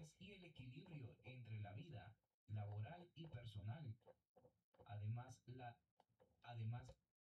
sociales y el equilibrio entre la vida laboral y personal. Además, además